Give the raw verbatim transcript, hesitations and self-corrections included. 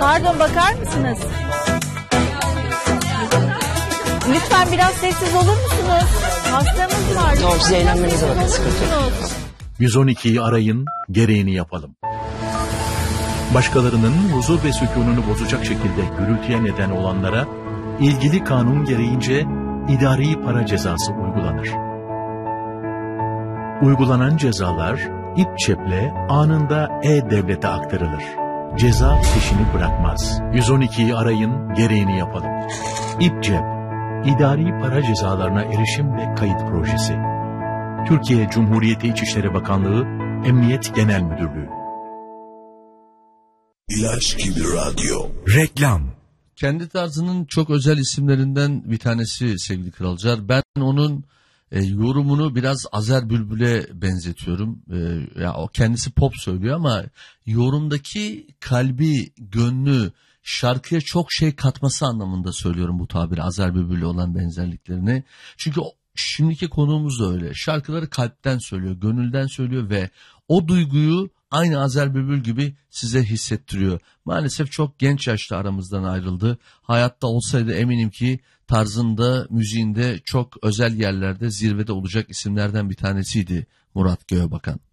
Pardon, bakar mısınız? Lütfen biraz sessiz olur musunuz? Hastamız var. Tamam, siz eğlenmenize bakın, sıkıntı yok. yüz on ikiyi arayın, gereğini yapalım. Başkalarının huzur ve sükununu bozacak şekilde gürültüye neden olanlara ilgili kanun gereğince idari para cezası uygulanır. Uygulanan cezalar İPÇEP'le anında E-Devlet'e aktarılır. Ceza peşini bırakmaz. yüz on ikiyi arayın, gereğini yapalım. İPÇEP, İdari Para Cezalarına Erişim ve Kayıt Projesi. Türkiye Cumhuriyeti İçişleri Bakanlığı, Emniyet Genel Müdürlüğü. İlaç gibi radyo. Reklam. Kendi tarzının çok özel isimlerinden bir tanesi sevgili Kralcılar. Ben onun e, yorumunu biraz Azer Bülbül'e benzetiyorum. E, ya o kendisi pop söylüyor ama yorumdaki kalbi, gönlü, şarkıya çok şey katması anlamında söylüyorum bu tabiri, Azer Bülbül'le olan benzerliklerini. Çünkü o, şimdiki konuğumuz da öyle. Şarkıları kalpten söylüyor, gönülden söylüyor ve o duyguyu aynı Azer Bülbül gibi size hissettiriyor. Maalesef çok genç yaşta aramızdan ayrıldı. Hayatta olsaydı eminim ki tarzında, müziğinde çok özel yerlerde zirvede olacak isimlerden bir tanesiydi Murat Göğebakan.